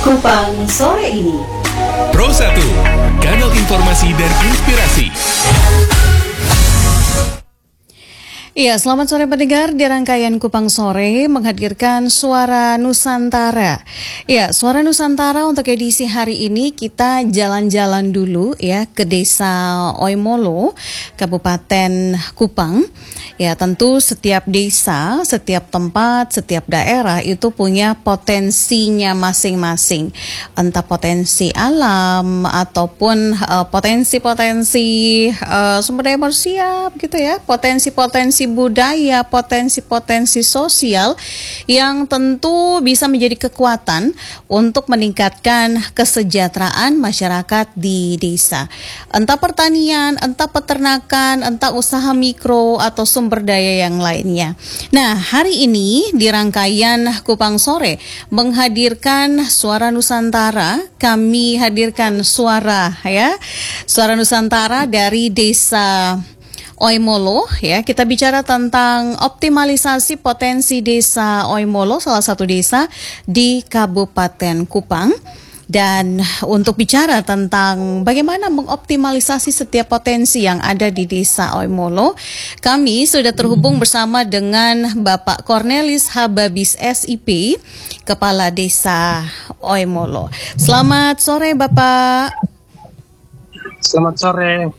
Kupang sore ini. Pro 1, kanal informasi dan inspirasi. Iya, selamat sore pendengar. Di rangkaian Kupang Sore menghadirkan Suara Nusantara. Iya, Suara Nusantara untuk edisi hari ini kita jalan-jalan dulu ya ke Desa Oimolo, Kabupaten Kupang. Ya, tentu setiap desa, setiap tempat, setiap daerah itu punya potensinya masing-masing. Entah potensi alam ataupun potensi-potensi sumber daya manusia gitu ya, potensi-potensi budaya, potensi-potensi sosial yang tentu bisa menjadi kekuatan untuk meningkatkan kesejahteraan masyarakat di desa. Entah pertanian, entah peternakan, entah usaha mikro atau sumber daya yang lainnya. Nah, hari ini di rangkaian Kupang Sore menghadirkan Suara Nusantara. Kami hadirkan suara Nusantara dari Desa Oimolo ya. Kita bicara tentang optimalisasi potensi Desa Oimolo, salah satu desa di Kabupaten Kupang. Dan untuk bicara tentang bagaimana mengoptimalisasi setiap potensi yang ada di Desa Oimolo, kami sudah terhubung bersama dengan Bapak Cornelis Hababis SIP, Kepala Desa Oimolo. Selamat sore Bapak. Selamat sore.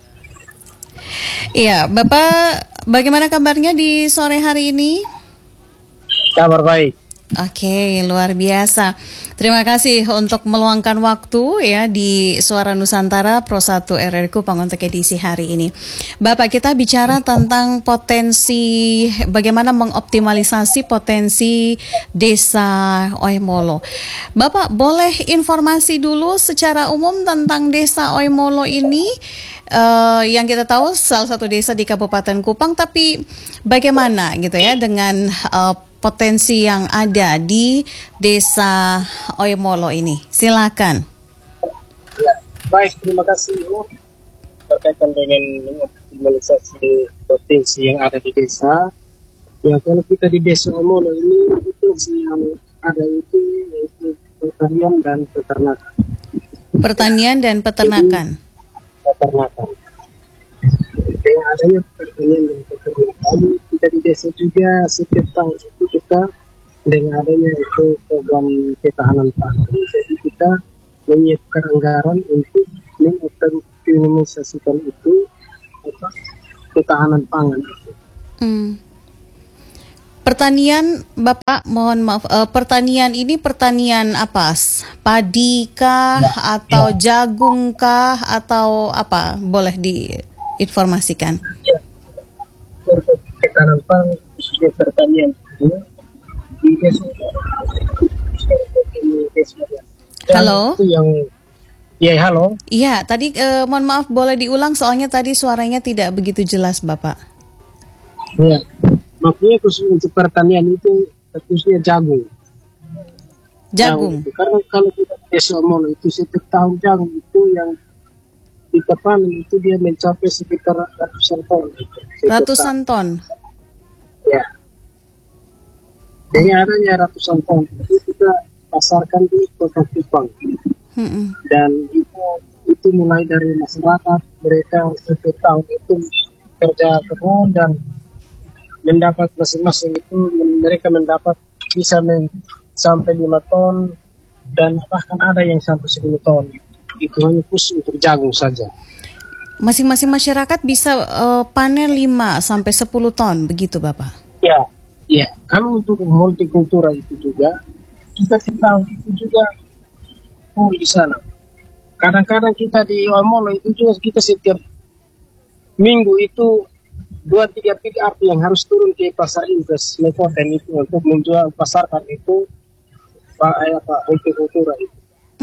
Iya, Bapak, bagaimana kabarnya di sore hari ini? Kabar baik. Oke, luar biasa. Terima kasih untuk meluangkan waktu ya di Suara Nusantara Pro 1 RRI Kupang untuk edisi hari ini. Bapak, kita bicara tentang potensi, bagaimana mengoptimalisasi potensi Desa Oimolo. Bapak, boleh informasi dulu secara umum tentang Desa Oimolo ini? Yang kita tahu salah satu desa di Kabupaten Kupang, tapi bagaimana gitu ya dengan potensi yang ada di Desa Oimolo ini? Silakan. Ya, baik, terima kasih Bu. Berkaitan dengan optimalisasi potensi yang ada di desa. Ya, kalau kita di Desa Oimolo ini potensi yang ada itu yaitu pertanian dan peternakan. Pertanian dan peternakan. Dengan adanya pertanian dan peternakan, kita di desa juga setiap tahun itu kita dengan adanya itu program ketahanan pangan, jadi kita menyiapkan anggaran untuk mengoptimalisasikan itu ketahanan pangan itu. Pertanian, Bapak, mohon maaf, pertanian ini pertanian apa? Padi kah atau jagung kah atau apa? Boleh diinformasikan. Ya, untuk ketahanan pangan khususnya pertanian di desa. Halo. Halo. Iya, tadi mohon maaf boleh diulang soalnya tadi suaranya tidak begitu jelas, Bapak. Ya. Makanya khusus untuk pertanian itu khususnya jagung. Jagung. Karena kalau kita Desa Oimolo itu setiap tahun jagung itu yang kita panen itu dia mencapai sekitar ratusan ton. Ratusan ton. Ya. Dengan adanya ratusan ton itu kita pasarkan di Kota Kupang. Dan itu mulai dari masyarakat, mereka setiap tahun itu kerja kebun dan mendapat masing-masing itu mereka mendapat bisa sampai 5 ton dan bahkan ada yang sampai 10 ton. Itu hanya khusus untuk jagung saja. Masing-masing masyarakat bisa panen 5 sampai 10 ton begitu, Bapak? Ya. Kalau untuk multikultural itu juga kita tahu itu juga di sana. Kadang-kadang kita di Oimolo itu juga kita setiap minggu itu 2-3 pick up yang harus turun ke pasar Inggris Lepoten itu untuk menjual pasarkan itu hortikultura itu.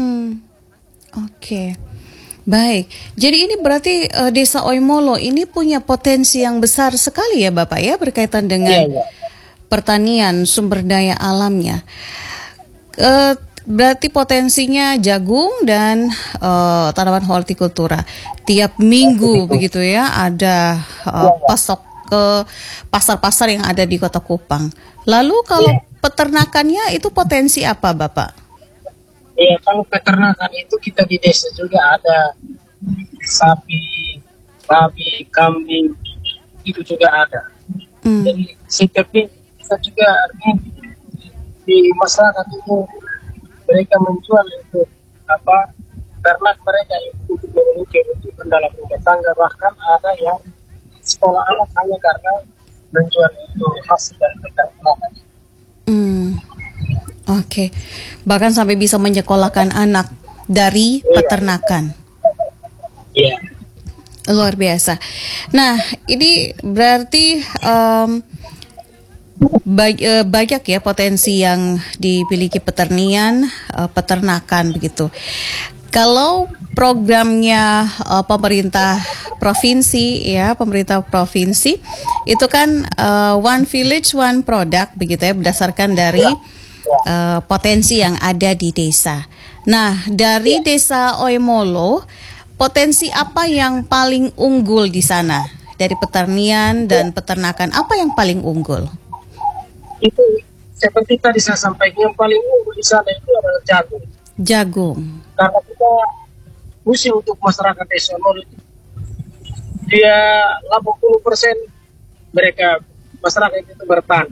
Oke. Baik. Jadi ini berarti Desa Oimolo ini punya potensi yang besar sekali ya Bapak ya berkaitan dengan pertanian sumber daya alamnya. Berarti potensinya jagung dan tanaman hortikultura. Tiap minggu begitu ya ada pasok ke pasar-pasar yang ada di Kota Kupang. Lalu kalau peternakannya itu potensi apa Bapak? Ya, kalau peternakan itu kita di desa juga ada sapi, babi, kambing, itu juga ada. Jadi setiap minggu kita juga di masyarakat itu mereka menjual itu apa ternak mereka itu untuk memenuhi kebutuhan dalam rumah tangga, bahkan ada yang sekolah anak hanya karena menjual itu hasil dari peternakan. Oke. Bahkan sampai bisa menyekolahkan anak dari peternakan. Iya. Luar biasa. Nah, ini berarti banyak ya potensi yang dimiliki peternian, peternakan begitu. Kalau programnya pemerintah provinsi itu kan One Village One Product begitu ya, berdasarkan dari potensi yang ada di desa. Nah, dari desa Oemolo, potensi apa yang paling unggul di sana dari pertanian dan peternakan? Apa yang paling unggul? Itu seperti tadi saya sampaikan, yang paling unggul di sana itu adalah jagung. Jagung. Karena kita musim untuk masyarakat desa Oemolo itu dia 80% mereka masyarakat itu bertani.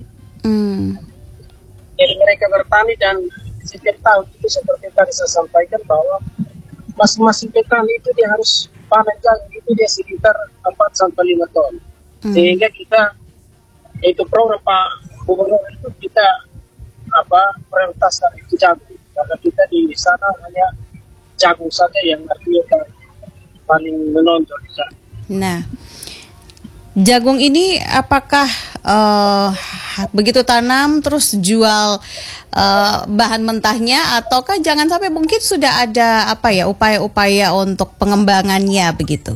Jadi mereka bertani dan setiap tahun itu seperti tadi saya sampaikan bahwa masing-masing petani itu dia harus panen jagung itu dia sekitar 4-5 ton. Sehingga kita itu program Pak Gubernur itu kita prioritaskan itu jagung. Karena kita di sana hanya jagung saja yang artinya paling menonjol di sana. Nah, jagung ini apakah begitu tanam terus jual bahan mentahnya, ataukah jangan sampai mungkin sudah ada upaya-upaya untuk pengembangannya begitu?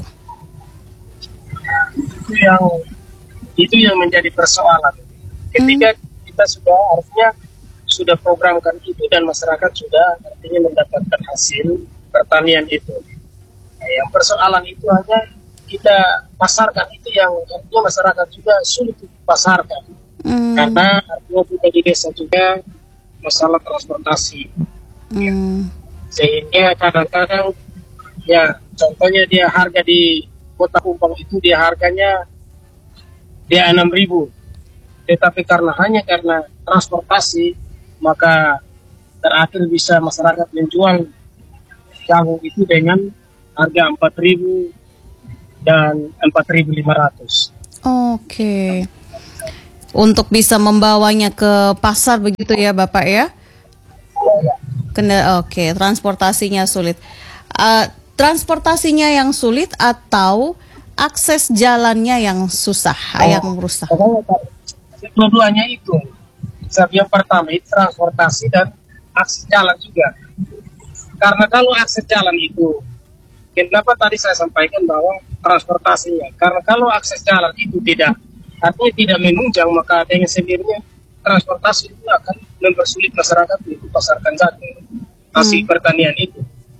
Itu yang menjadi persoalan. Ketika kita sudah programkan itu dan masyarakat sudah artinya mendapatkan hasil pertanian itu. Nah, yang persoalan itu hanya kita pasarkan itu yang artinya masyarakat juga sulit dipasarkan. Karena artinya kita di desa juga masalah transportasi. Sehingga kadang-kadang ya contohnya dia harga di Kota Kupang itu dia harganya dia 6.000. Tetapi karena transportasi maka terakhir bisa masyarakat menjual jagung itu dengan harga 4.000 dan 4.500. Oke. Untuk bisa membawanya ke pasar begitu ya Bapak ya? Oke, transportasinya sulit. Transportasinya yang sulit atau akses jalannya yang susah, yang rusak? Dua-duanya itu. Yang pertama itu transportasi dan akses jalan juga. Karena kalau akses jalan itu, kenapa tadi saya sampaikan bahwa transportasinya? Karena kalau akses jalan itu artinya tidak menunjang, maka dengan sendirinya transportasi itu akan mempersulit masyarakat untuk pasarkan jagung hasil pertanian itu.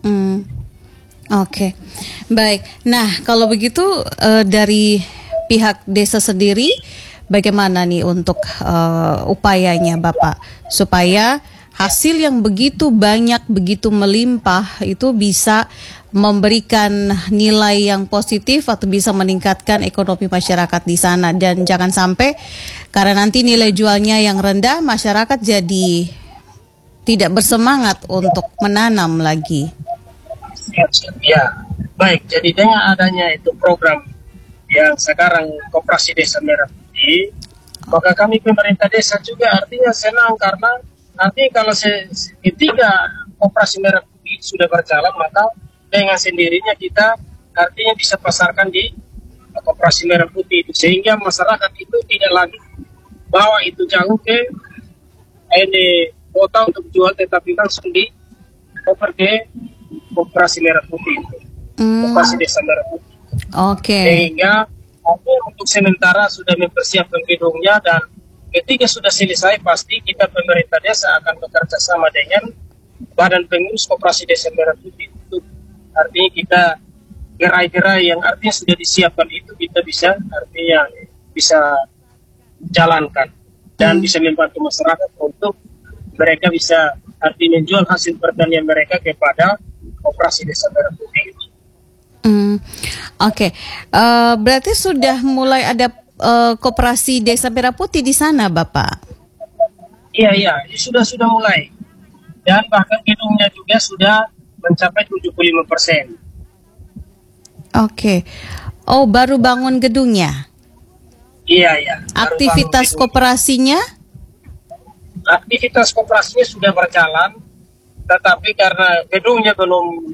Oke, baik. Nah, kalau begitu dari pihak desa sendiri, bagaimana nih untuk upayanya Bapak supaya hasil yang begitu banyak, begitu melimpah itu bisa memberikan nilai yang positif atau bisa meningkatkan ekonomi masyarakat di sana, dan jangan sampai karena nanti nilai jualnya yang rendah masyarakat jadi tidak bersemangat untuk menanam lagi. Ya, baik. Jadi dengan adanya itu program yang sekarang Koperasi Desa Merah Putih, maka kami pemerintah desa juga artinya senang karena nanti kalau ketika Koperasi Merah Putih sudah berjalan, maka dengan sendirinya kita artinya bisa pasarkan di Koperasi Merah Putih itu, sehingga masyarakat itu tidak lagi bawa itu jauh ke kota untuk jual, tetapi langsung di Koperasi Merah Putih itu, Koperasi Desa Merah Putih. Oke. Sehingga untuk sementara sudah mempersiapkan gedungnya, dan ketika sudah selesai pasti kita pemerintah desa akan bekerja sama dengan Badan Pengurus Koperasi Desa Merah Putih. Artinya kita gerai-gerai yang artinya sudah disiapkan itu kita bisa jalankan dan bisa membantu masyarakat untuk mereka bisa artinya menjual hasil pertanian mereka kepada Koperasi Desa Merah Putih. Oke. Berarti sudah mulai ada Koperasi Desa Merah Putih di sana, Bapak? Iya, sudah mulai. Dan bahkan gedungnya juga sudah mencapai 75%. Oke. Oh, baru bangun gedungnya? Iya. Aktivitas koperasinya? Aktivitas koperasinya sudah berjalan, tetapi karena gedungnya belum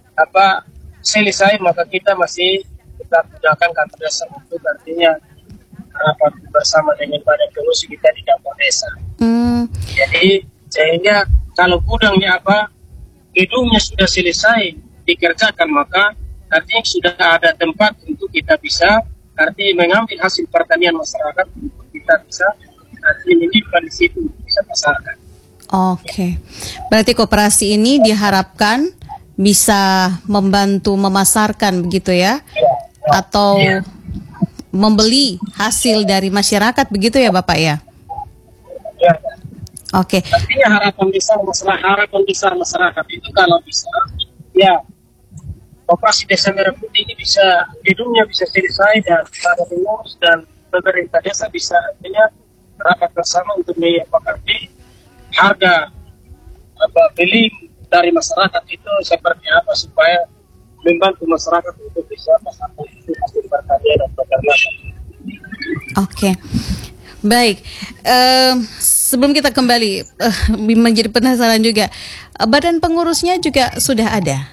selesai, maka kita masih tetap gunakan kantor desa untuk artinya rapat bersama dengan badan pengurus kita di dapur desa. Jadi sehingga kalau gudangnya gedungnya sudah selesai dikerjakan, maka artinya sudah ada tempat untuk kita bisa artinya mengambil hasil pertanian masyarakat untuk kita bisa artinya menyimpan di situ bisa pasarkan. Oke. Berarti koperasi ini diharapkan bisa membantu memasarkan begitu ya? Atau membeli hasil dari masyarakat begitu ya Bapak ya? Ya. Oke. Artinya harapan besar masyarakat itu kalau bisa, ya Koperasi Desa Merah Putih ini gedungnya bisa selesai dan para pengurus dan pemerintah desa bisa artinya rapat bersama untuk menyepakati harga beli dari masyarakat itu seperti apa supaya membantu masyarakat untuk bisa pasarkan hasil pertanian dan peternakan. Oke. Baik, sebelum kita kembali menjadi penasaran juga, badan pengurusnya juga sudah ada?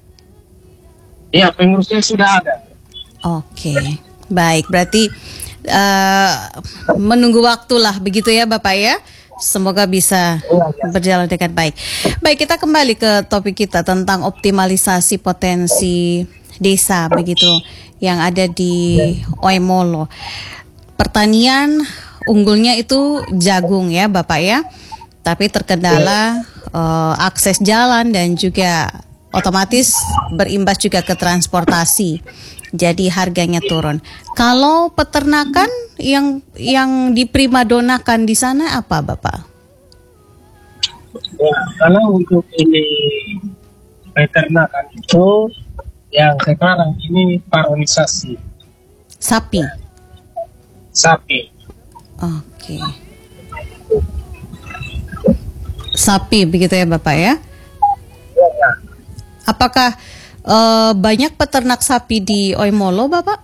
Iya, pengurusnya sudah ada. Oke, baik, berarti menunggu waktulah begitu ya Bapak ya? Semoga bisa berjalan dengan baik. Baik, kita kembali ke topik kita tentang optimalisasi potensi desa begitu yang ada di Oemolo. Pertanian unggulnya itu jagung ya Bapak ya, tapi terkendala akses jalan dan juga otomatis berimbas juga ke transportasi, jadi harganya turun. Kalau peternakan yang diprimadonakan di sana apa Bapak? Ya, kalau untuk ini peternakan itu yang sekarang ini paronisasi Sapi. Oke. Sapi begitu ya Bapak ya? Ya. Apakah banyak peternak sapi di Oemolo Bapak?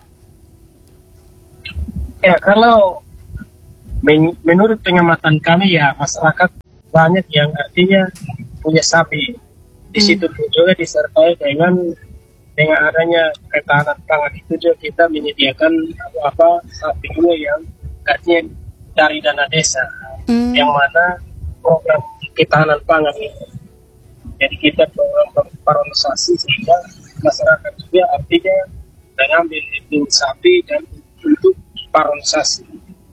Ya, kalau menurut pengamatan kami ya masyarakat banyak yang artinya punya sapi. Di situ pun juga disertai dengan adanya ketahanan pangan itu juga kita menyediakan sapi juga yang artinya dari dana desa, yang mana program ketahanan pangan itu. Jadi kita program paronisasi sehingga masyarakat juga artinya mengambil itu sapi dan untuk paronisasi.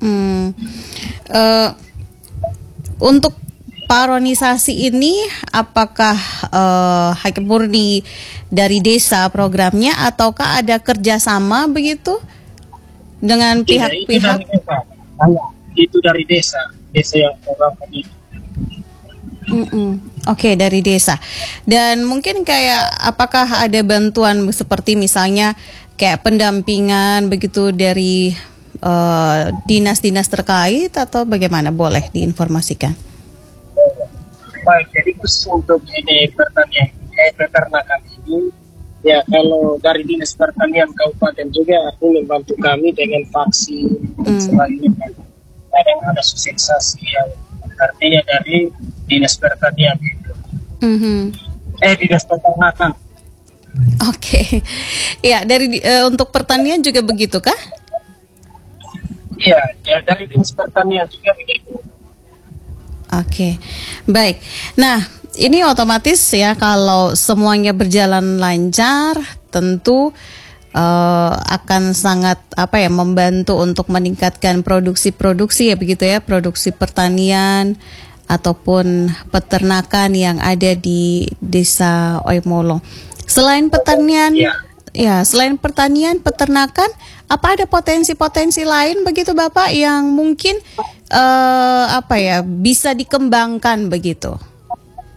Untuk paronisasi ini apakah hanya murni dari desa programnya ataukah ada kerjasama begitu dengan pihak-pihak? Itu dari desa yang program ini. Oke, dari desa. Dan mungkin kayak apakah ada bantuan seperti misalnya kayak pendampingan begitu dari dinas-dinas terkait atau bagaimana? Boleh diinformasikan. Baik, jadi khusus untuk ini peternakan ini, ya kalau dari Dinas Pertanian Kabupaten juga aku membantu kami dengan vaksin, selain kadang ada sosialisasi yang artinya dari Dinas Pertanian itu. Dinas Peternakan. Oke. Ya, dari untuk pertanian juga begitu kah? Iya, ya dari Dinas Pertanian juga begitu. Oke, baik. Nah, ini otomatis ya kalau semuanya berjalan lancar, tentu akan sangat membantu untuk meningkatkan produksi ya begitu ya, produksi pertanian ataupun peternakan yang ada di Desa Oemolo. Selain pertanian, selain pertanian, peternakan, apa ada potensi-potensi lain begitu Bapak yang mungkin bisa dikembangkan begitu?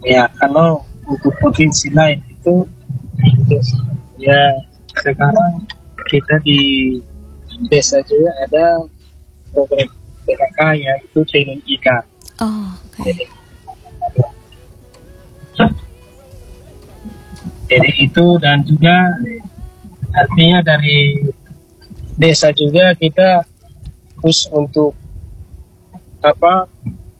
Ya, kalau untuk provinsi lain itu ya sekarang kita di desa juga ada program PKK yaitu tenun ikat. Oh, oke. Jadi itu, dan juga artinya dari desa juga kita khusus untuk apa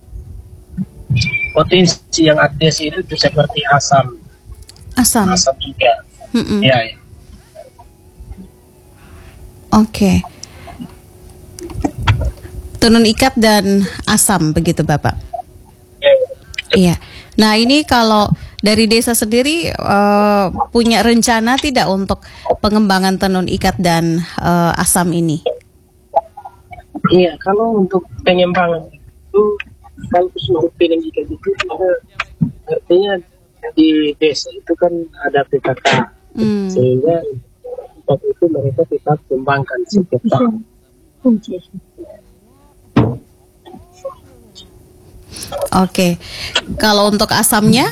potensi yang ada di sini itu seperti asam Asam. juga. Mm-mm. Ya, ya. Oke. Tenun ikat dan asam begitu Bapak. Iya. Nah ini kalau dari desa sendiri punya rencana tidak untuk pengembangan tenun ikat dan asam ini? Iya, kalau untuk pengembangan itu, kalau untuk tenun ikat itu kita, artinya di desa itu kan ada PKK, sehingga tempat itu mereka tetap kembangkan setiap tahun. Oke. Kalau untuk asamnya?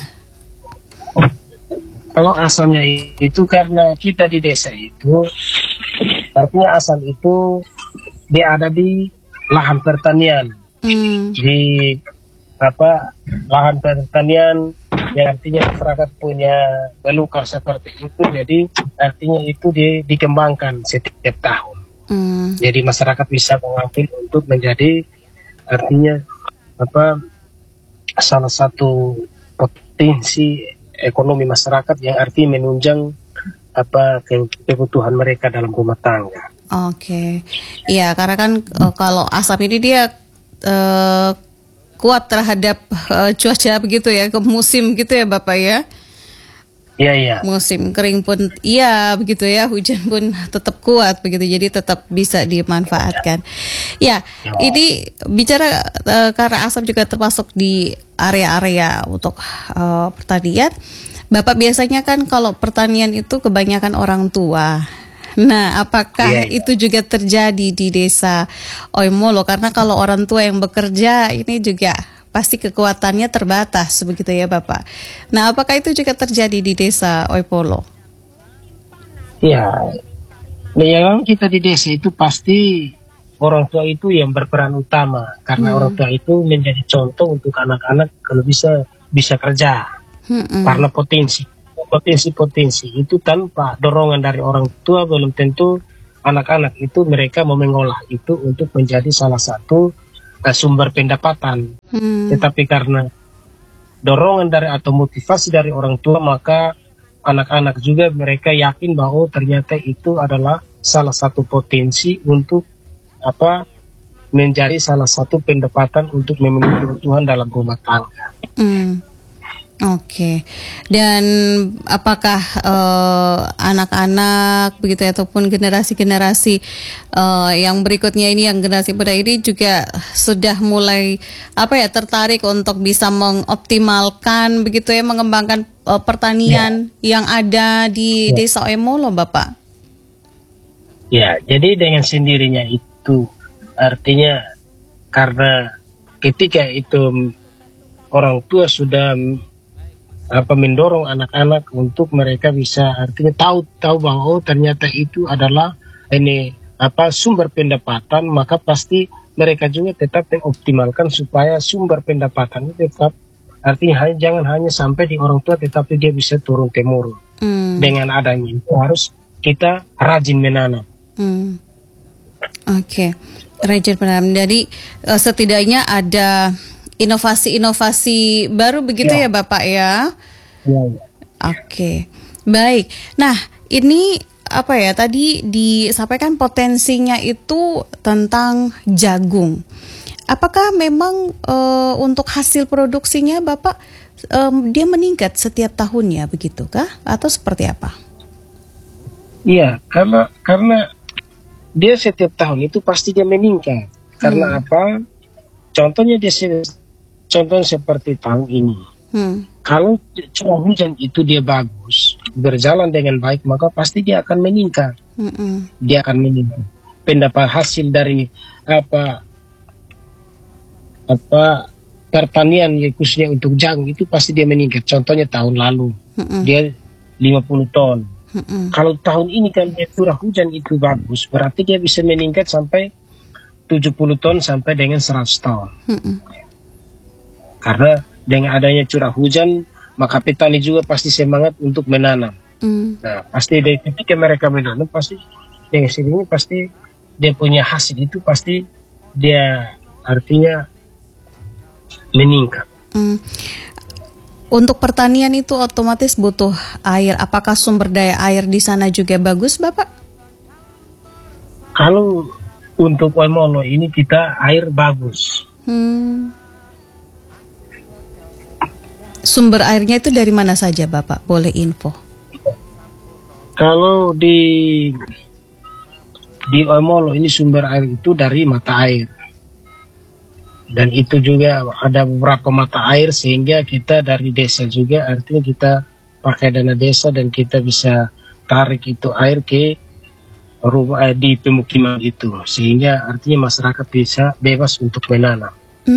Kalau asamnya itu karena kita di desa itu, artinya asam itu dia ada di lahan pertanian, di lahan pertanian yang artinya masyarakat punya belukar seperti itu, jadi artinya itu dikembangkan setiap tahun. Jadi masyarakat bisa mengambil untuk menjadi artinya salah satu potensi ekonomi masyarakat yang artinya menunjang kebutuhan mereka dalam rumah tangga. Oke. Iya, karena kan kalau asam ini dia kuat terhadap cuaca begitu ya, ke musim gitu ya Bapak ya. Iya, iya. Musim kering pun iya begitu ya, hujan pun tetap kuat begitu, jadi tetap bisa dimanfaatkan. Ya, ini bicara karena asam juga termasuk di area-area untuk pertanian. Bapak biasanya kan kalau pertanian itu kebanyakan orang tua. Nah, apakah itu juga terjadi di desa Oimolo? Karena kalau orang tua yang bekerja ini juga pasti kekuatannya terbatas, begitu ya Bapak. Nah, apakah itu juga terjadi di desa Oipolo? Ya, yang kita di desa itu pasti orang tua itu yang berperan utama, karena orang tua itu menjadi contoh untuk anak-anak kalau bisa kerja, karena potensi itu tanpa dorongan dari orang tua belum tentu anak-anak itu mereka mau mengolah itu untuk menjadi salah satu sumber pendapatan. Tetapi karena dorongan dari atau motivasi dari orang tua, maka anak-anak juga mereka yakin bahwa ternyata itu adalah salah satu potensi untuk menjadi salah satu pendapatan untuk memenuhi kebutuhan dalam rumah tangga. Oke. Dan apakah anak-anak begitu ataupun generasi-generasi yang berikutnya ini, yang generasi muda ini juga sudah mulai tertarik untuk bisa mengoptimalkan begitu ya, mengembangkan pertanian yang ada di desa Oimolo, Bapak? Ya, jadi dengan sendirinya itu artinya karena ketika itu orang tua sudah mendorong anak-anak untuk mereka bisa artinya tahu bahwa ternyata itu adalah sumber pendapatan, maka pasti mereka juga tetap mengoptimalkan supaya sumber pendapatan itu tetap artinya jangan hanya sampai di orang tua, tetapi dia bisa turun temurun. Dengan adanya itu harus kita rajin menanam. Oke. Rajin menanam. Jadi setidaknya ada inovasi-inovasi baru begitu ya Bapak ya? Ya. Oke, baik. Nah, ini tadi disampaikan potensinya itu tentang jagung. Apakah memang untuk hasil produksinya Bapak dia meningkat setiap tahunnya begitukah? Atau seperti apa? Iya, karena dia setiap tahun itu pasti dia meningkat. Karena apa? Contohnya seperti tahun ini. Kalau curah hujan itu dia bagus, berjalan dengan baik, maka pasti dia akan meningkat. Dia akan meningkat. Pendapat hasil dari pertanian ya, khususnya untuk jagung itu pasti dia meningkat. Contohnya tahun lalu dia 50 ton. Kalau tahun ini kan dia curah hujan itu bagus, berarti dia bisa meningkat sampai 70 ton sampai dengan 100 ton. Karena dengan adanya curah hujan, maka petani juga pasti semangat untuk menanam. Nah, pasti dari ketika mereka menanam, pasti dengan sini pasti dia punya hasil itu pasti dia artinya meningkat. Untuk pertanian itu otomatis butuh air. Apakah sumber daya air di sana juga bagus, Bapak? Kalau untuk Waimolo ini kita air bagus. Sumber airnya itu dari mana saja, Bapak? Boleh info? Kalau di Waimolo ini sumber air itu dari mata air. Dan itu juga ada beberapa mata air sehingga kita dari desa juga artinya kita pakai dana desa dan kita bisa tarik itu air ke rumah di pemukiman itu sehingga artinya masyarakat bisa bebas untuk menanam.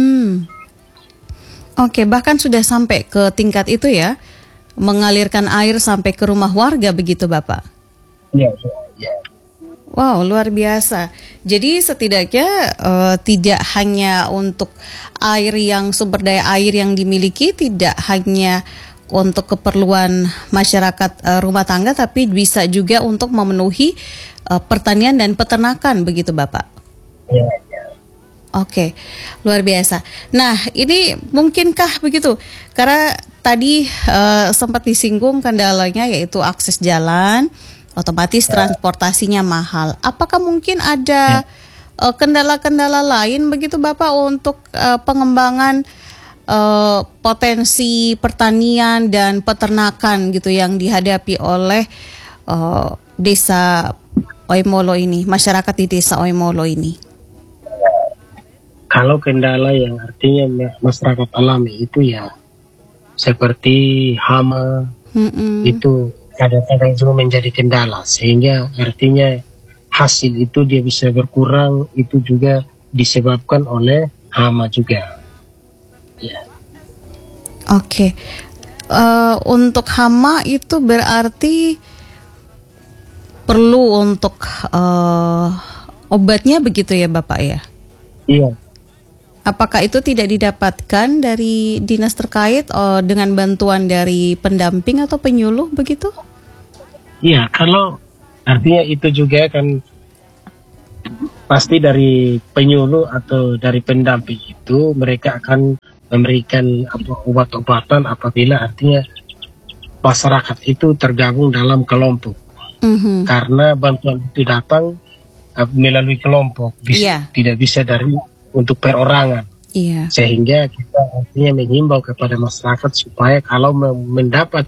Oke, bahkan sudah sampai ke tingkat itu ya, mengalirkan air sampai ke rumah warga begitu, Bapak? Iya. Wow, luar biasa. Jadi setidaknya tidak hanya untuk air yang sumber daya air yang dimiliki, tidak hanya untuk keperluan masyarakat rumah tangga, tapi bisa juga untuk memenuhi pertanian dan peternakan, begitu Bapak? Iya. Oke, luar biasa. Nah, ini mungkinkah begitu? Karena tadi sempat disinggung kendalanya yaitu akses jalan, otomatis transportasinya mahal. Apakah mungkin ada kendala-kendala lain begitu Bapak untuk pengembangan potensi pertanian dan peternakan gitu yang dihadapi oleh desa Waimolo ini, masyarakat di desa Waimolo ini? Kalau kendala yang artinya masyarakat alami itu ya seperti hama itu kadang-kadang juga menjadi kendala sehingga artinya hasil itu dia bisa berkurang, itu juga disebabkan oleh hama juga. Ya. Oke. Untuk hama itu berarti perlu untuk obatnya begitu ya Bapak ya? Iya. Apakah itu tidak didapatkan dari dinas terkait dengan bantuan dari pendamping atau penyuluh begitu? Iya, kalau artinya itu juga kan pasti dari penyuluh atau dari pendamping itu mereka akan memberikan obat-obatan apabila artinya masyarakat itu tergabung dalam kelompok. Karena bantuan itu datang melalui kelompok, tidak bisa dari untuk perorangan. Sehingga kita artinya menghimbau kepada masyarakat supaya kalau mendapat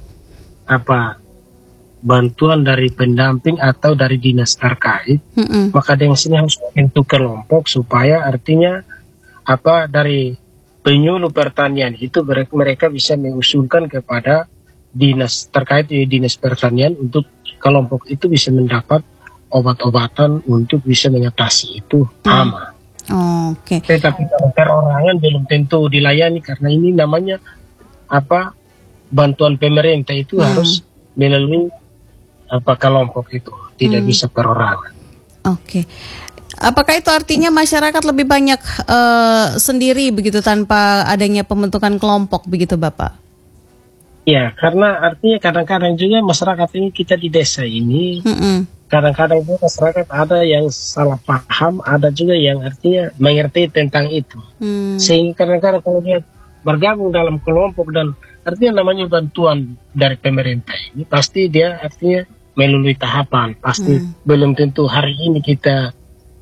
bantuan dari pendamping atau dari dinas terkait, maka dengan sini harus bentuk kelompok supaya artinya dari penyuluh pertanian itu mereka bisa mengusulkan kepada dinas terkait di dinas pertanian untuk kelompok itu bisa mendapat obat-obatan untuk bisa mengatasi itu hama. Oke. Tetapi kalau perorangan belum tentu dilayani karena ini namanya bantuan pemerintah itu harus melalui kelompok itu, tidak bisa perorangan. Oke. Apakah itu artinya masyarakat lebih banyak sendiri begitu tanpa adanya pembentukan kelompok begitu Bapak? Ya, karena artinya kadang-kadang juga masyarakat ini kita di desa ini kadang-kadang juga masyarakat ada yang salah paham, ada juga yang artinya mengerti tentang itu. Sehingga kadang-kadang kalau dia bergabung dalam kelompok dan artinya namanya bantuan dari pemerintah ini pasti dia artinya melalui tahapan, pasti belum tentu hari ini kita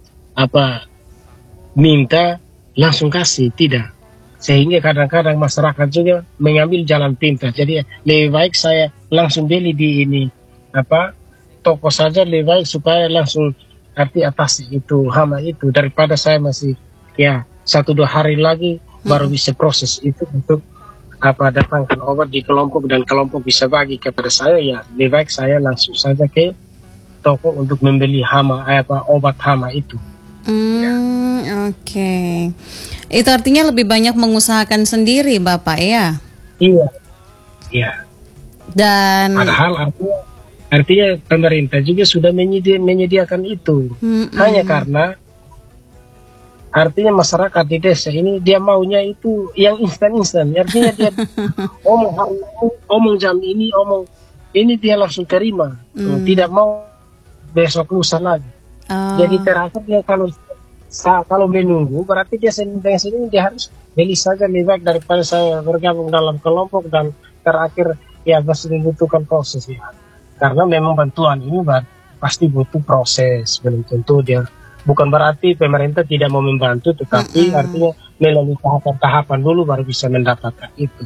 minta langsung kasih, tidak. Sehingga kadang-kadang masyarakat juga mengambil jalan pintas. Jadi lebih baik saya langsung beli di ini toko saja, lebih baik supaya langsung atasi itu hama itu daripada saya masih 1-2 hari lagi baru bisa proses itu untuk datangkan obat di kelompok dan kelompok bisa bagi kepada saya, ya lebih baik saya langsung saja ke toko untuk membeli hama obat hama itu. Oke. Itu artinya lebih banyak mengusahakan sendiri, Bapak ya? Iya, iya. Dan Padahal artinya pemerintah juga sudah menyediakan itu. Hanya karena artinya masyarakat di desa ini dia maunya itu yang instan-instan. Artinya dia omong hari ini, omong jam ini, omong ini dia langsung terima. Tidak mau besok lusa lagi. Jadi terakhir dia kalau menunggu berarti dia sendiri dia harus beli saja lebih baik daripada saya bergabung dalam kelompok dan terakhir ya masih membutuhkan proses ya. Karena memang bantuan ini pasti butuh proses, belum tentu dia bukan berarti pemerintah tidak mau membantu, tetapi artinya melalui tahapan-tahapan dulu baru bisa mendapatkan itu.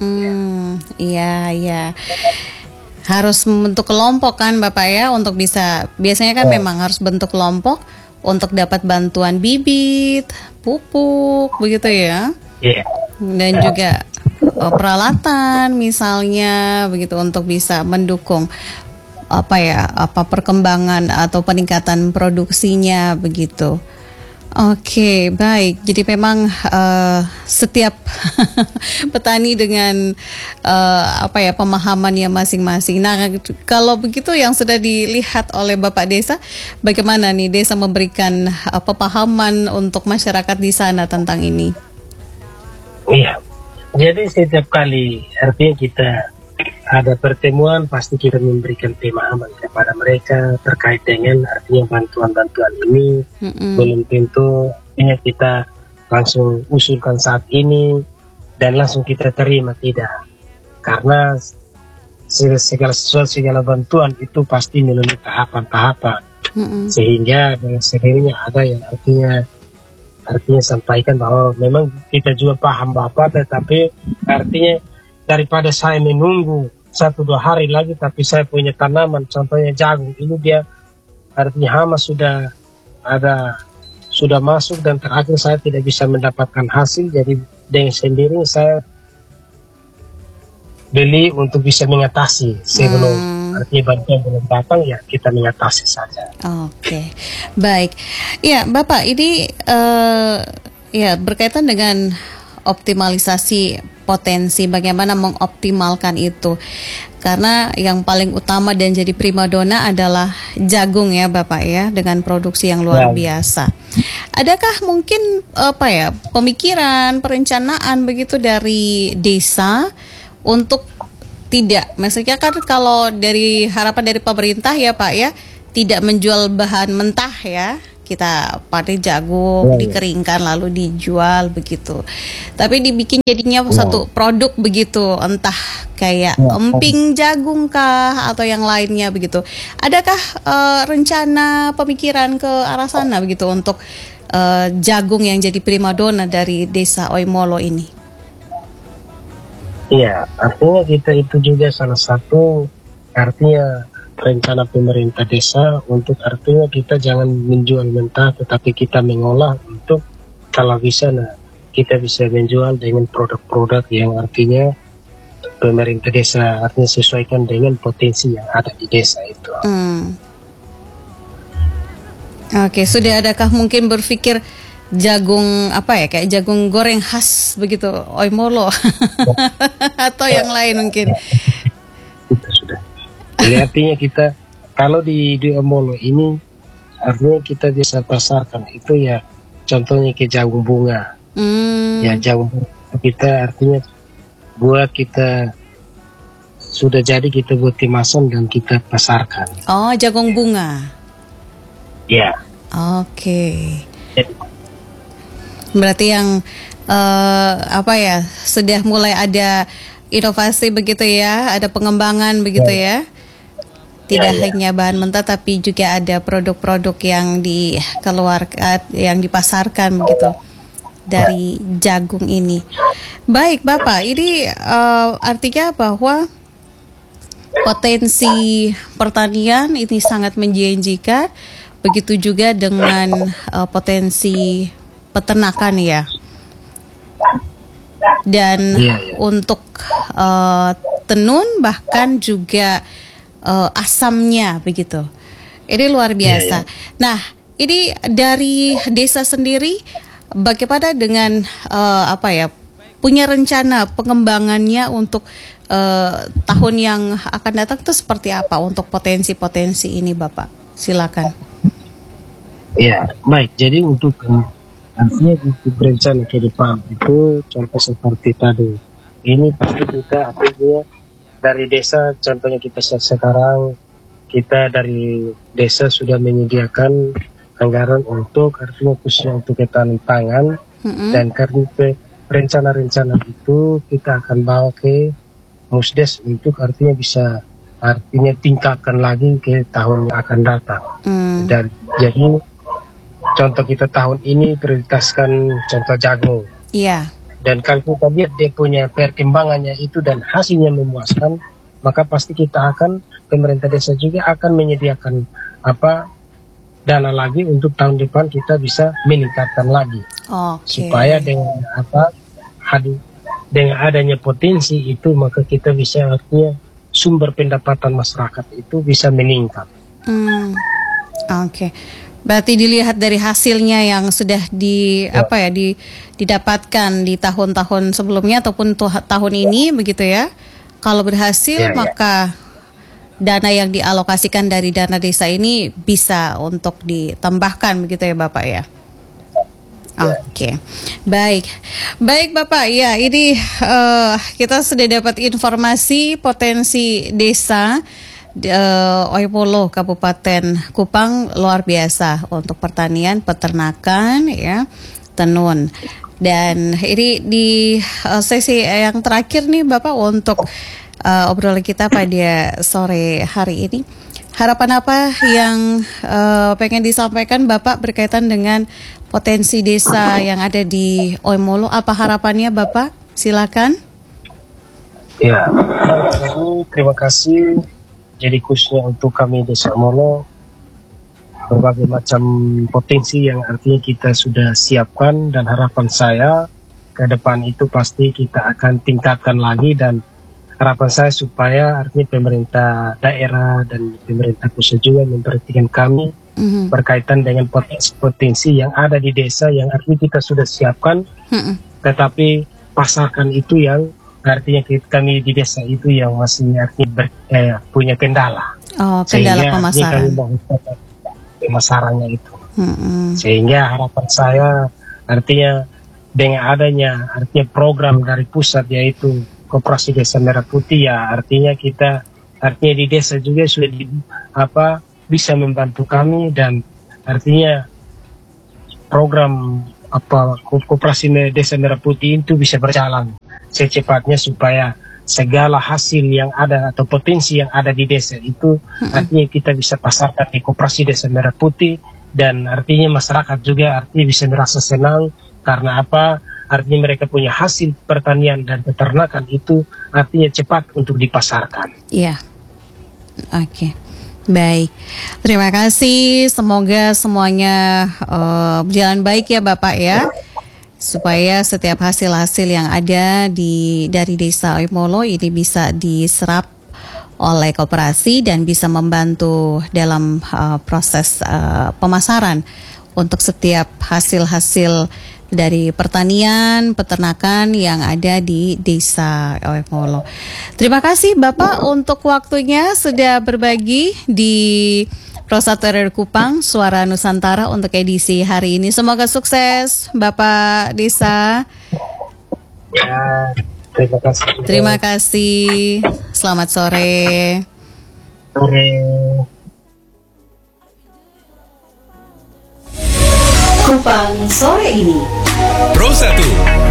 Iya. Harus membentuk kelompok kan Bapak ya, untuk biasanya kan memang harus bentuk kelompok untuk dapat bantuan bibit, pupuk, begitu ya. Iya. Dan juga peralatan misalnya begitu untuk bisa mendukung perkembangan atau peningkatan produksinya begitu. Oke, baik. Jadi memang setiap petani dengan pemahamannya masing-masing. Nah, kalau begitu yang sudah dilihat oleh Bapak Desa, bagaimana nih desa memberikan pemahaman untuk masyarakat di sana tentang ini? Iya. Jadi setiap kali artinya kita ada pertemuan pasti kita memberikan pemahaman kepada mereka terkait dengan artinya bantuan-bantuan ini. Belum tentu ini kita langsung usulkan saat ini dan langsung kita terima, tidak. Karena segala bantuan itu pasti melalui tahapan-tahapan. Sehingga dengan sendirinya ada yang artinya sampaikan bahwa memang kita juga paham Bapak, tetapi artinya daripada saya menunggu 1-2 hari lagi tapi saya punya tanaman contohnya jagung ini dia artinya hama sudah masuk dan terakhir saya tidak bisa mendapatkan hasil, jadi dengan sendiri saya beli untuk bisa mengatasi sebelum artinya bantuan belum datang ya kita mengatasi saja. Oke, baik. Ya Bapak ini berkaitan dengan optimalisasi potensi, bagaimana mengoptimalkan itu, karena yang paling utama dan jadi primadona adalah jagung ya Bapak ya, dengan produksi yang luar biasa. Adakah mungkin pemikiran, perencanaan begitu dari desa untuk maksudnya kan kalau dari harapan dari pemerintah ya Pak ya, tidak menjual bahan mentah ya, kita panen jagung, dikeringkan lalu dijual begitu. Tapi dibikin jadinya satu produk begitu, entah kayak emping jagung kah atau yang lainnya begitu. Adakah rencana pemikiran ke arah sana begitu untuk jagung yang jadi primadona dari desa Oimolo ini? Iya, artinya kita itu juga salah satu artinya rencana pemerintah desa untuk artinya kita jangan menjual mentah tetapi kita mengolah untuk kalau bisa kita bisa menjual dengan produk-produk yang artinya pemerintah desa artinya sesuaikan dengan potensi yang ada di desa itu. Oke, sudah adakah mungkin berpikir jagung kayak jagung goreng khas begitu Oimolo atau yang lain mungkin? Itu sudah. Jadi artinya kita kalau di Oimolo ini artinya kita bisa pasarkan itu ya contohnya ke jagung bunga. Ya jagung bunga kita artinya buat kita sudah jadi kita buat kemasan dan kita pasarkan. Oh, jagung bunga. Ya. Oke. Berarti yang sudah mulai ada inovasi begitu ya, ada pengembangan begitu ya. Tidak hanya bahan mentah tapi juga ada produk-produk yang dikeluarkan, yang dipasarkan begitu dari jagung ini. Baik Bapak, ini artinya bahwa potensi pertanian ini sangat menjanjikan, begitu juga dengan potensi peternakan ya. Dan untuk tenun bahkan juga asamnya begitu. Ini luar biasa. Nah, ini dari desa sendiri bagaimana dengan punya rencana pengembangannya untuk tahun yang akan datang itu seperti apa untuk potensi-potensi ini, Bapak? Silakan. Ya, baik. Jadi untuk artinya untuk berencana ke depan itu contoh seperti tadi. Ini pasti kita artinya dari desa, contohnya kita sekarang kita dari desa sudah menyediakan anggaran untuk artinya khususnya untuk ketahanan pangan, dan karena rencana-rencana itu kita akan bawa ke Musdes untuk artinya bisa artinya tingkatkan lagi ke tahun yang akan datang. Dan jadi contoh kita tahun ini prioritaskan contoh jagung. Iya. Dan kalau kita lihat dia punya perkembangannya itu dan hasilnya memuaskan, maka pasti kita akan, pemerintah desa juga akan menyediakan dana lagi untuk tahun depan kita bisa meningkatkan lagi. Supaya dengan dengan adanya potensi itu maka kita bisa artinya sumber pendapatan masyarakat itu bisa meningkat. Oke. Berarti dilihat dari hasilnya yang sudah didapatkan di tahun-tahun sebelumnya ataupun tahun ini begitu ya. Kalau berhasil maka dana yang dialokasikan dari dana desa ini bisa untuk ditambahkan begitu ya Bapak ya. Oke. Baik Bapak ya, ini kita sudah dapat informasi potensi desa Oipolo Kabupaten Kupang luar biasa untuk pertanian, peternakan ya, tenun. Dan ini di sesi yang terakhir nih Bapak untuk obrolan kita pada sore hari ini. Harapan apa yang pengen disampaikan Bapak berkaitan dengan potensi desa yang ada di Oimolo? Apa harapannya Bapak? Silakan. Ya, terima kasih. Jadi khususnya untuk kami Desa Oimolo, berbagai macam potensi yang artinya kita sudah siapkan, dan harapan saya ke depan itu pasti kita akan tingkatkan lagi, dan harapan saya supaya artinya pemerintah daerah dan pemerintah pusat juga memperhatikan kami berkaitan dengan potensi-potensi yang ada di desa yang artinya kita sudah siapkan, tetapi pasarkan itu yang artinya kami di desa itu yang masih artinya punya kendala. Kendala pemasaran. Pemasarannya itu. Sehingga harapan saya artinya dengan adanya artinya program dari pusat yaitu Koperasi Desa Merah Putih, ya artinya kita artinya di desa juga sudah bisa membantu kami, dan artinya program Koperasi Desa Merah Putih itu bisa berjalan secepatnya supaya segala hasil yang ada atau potensi yang ada di desa itu artinya kita bisa pasarkan di Koperasi Desa Merah Putih, dan artinya masyarakat juga artinya bisa merasa senang karena artinya mereka punya hasil pertanian dan peternakan itu artinya cepat untuk dipasarkan. Iya. Oke. Baik. Terima kasih. Semoga semuanya berjalan baik ya Bapak ya. Supaya setiap hasil-hasil yang ada dari Desa Oimolo ini bisa diserap oleh koperasi dan bisa membantu dalam proses pemasaran untuk setiap hasil-hasil dari pertanian, peternakan yang ada di Desa Oimolo. Terima kasih Bapak untuk waktunya sudah berbagi di Prosator Kupang, Suara Nusantara untuk edisi hari ini. Semoga sukses Bapak Desa. Ya, terima kasih. Terima kasih. Selamat sore. Sore. Kupang sore ini. Pro 1